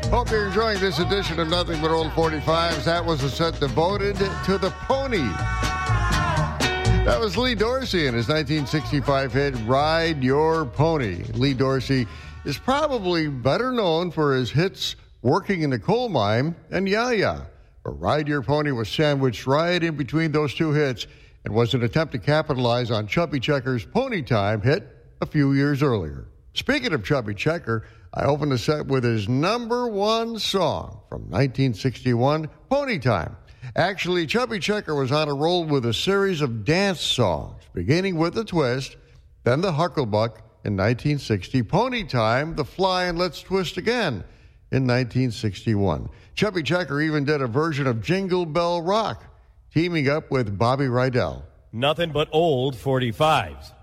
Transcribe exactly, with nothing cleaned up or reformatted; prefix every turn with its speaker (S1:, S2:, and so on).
S1: Hope you're enjoying this edition of Nothing But Old forty-fives. That was a set devoted to the pony. That was Lee Dorsey and his nineteen sixty-five hit, Ride Your Pony. Lee Dorsey is probably better known for his hits Working in the Coal Mine and Yeah Yeah. But Ride Your Pony was sandwiched right in between those two hits and was an attempt to capitalize on Chubby Checker's Pony Time hit a few years earlier. Speaking of Chubby Checker, I opened the set with his number one song from nineteen sixty-one, Pony Time. Actually, Chubby Checker was on a roll with a series of dance songs, beginning with The Twist, then The Hucklebuck in nineteen sixty, Pony Time, The Fly, and Let's Twist Again in nineteen sixty-one. Chubby Checker even did a version of Jingle Bell Rock, teaming up with Bobby Rydell.
S2: Nothing but old forty-fives.